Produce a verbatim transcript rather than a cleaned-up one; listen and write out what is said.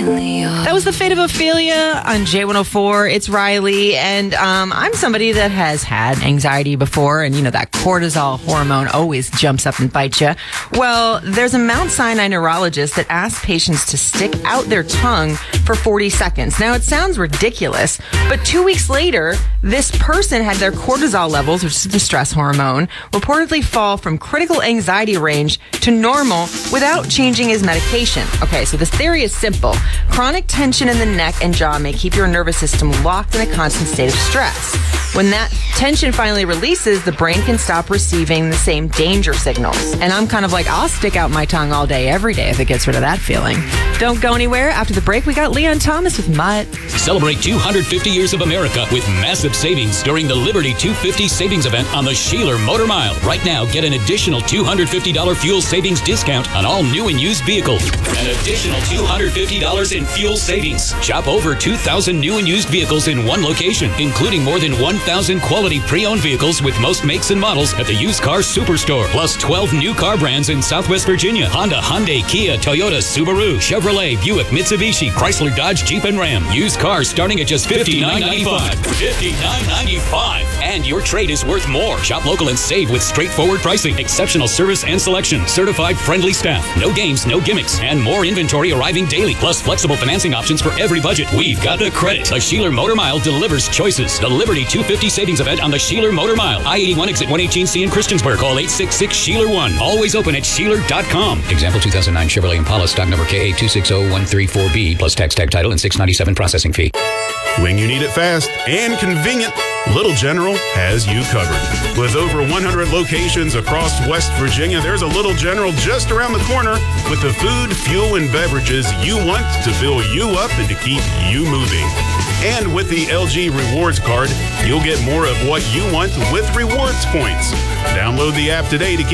That was The Fate of Ophelia on J one oh four. It's Riley, and um, I'm somebody that has had anxiety before, and you know that cortisol hormone always jumps up and bites you. Well, there's a Mount Sinai neurologist that asks patients to stick out their tongue for forty seconds. Now, it sounds ridiculous, but two weeks later, this person had their cortisol levels, which is the stress hormone, reportedly fall from critical anxiety range to normal without changing his medication. Okay, so this theory is simple. Chronic tension in the neck and jaw may keep your nervous system locked in a constant state of stress. When that tension finally releases, the brain can stop receiving the same danger signals. And I'm kind of like, I'll stick out my tongue all day, every day if it gets rid of that feeling. Don't go anywhere. After the break, we got Leon Thomas with Mutt. Celebrate two hundred fifty years of America with massive savings during the Liberty two fifty savings event on the Sheeler Motor Mile. Right now, get an additional two hundred fifty dollars fuel savings discount on all new and used vehicles. An additional two hundred fifty dollars in fuel savings. Shop over two thousand new and used vehicles in one location, including more than one thousand quality pre-owned vehicles with most makes and models at the Used Car Superstore. Plus twelve new car brands in Southwest Virginia. Honda, Hyundai, Kia, Toyota, Subaru, Chevrolet, Buick, Mitsubishi, Chrysler, Dodge, Jeep, and Ram. Used cars starting at just fifty-nine ninety-five. fifty-nine ninety-five. And your trade is worth more. Shop local and save with straightforward pricing, exceptional service and selection, certified friendly staff, no games, no gimmicks, and more inventory arriving daily. Plus flexible financing options for every budget. We've got the credit. The Sheeler Motor Mile delivers choices. The Liberty two fifty savings event on the Sheeler Motor Mile. I eighty-one exit one eighteen C in Christiansburg. Call eight six six Sheeler one. Always open at Sheeler dot com. Example two thousand nine Chevrolet Impala stock number K A two six zero one three four B plus tax tag title and six ninety-seven processing fee. When you need it fast and convenient, Little General has you covered. With over one hundred locations across West Virginia, there's a Little General just around the corner with the food, fuel, and beverages you want to fill you up and to keep you moving. And with the L G Rewards Card, you'll get more of what you want with rewards points. Download the app today to keep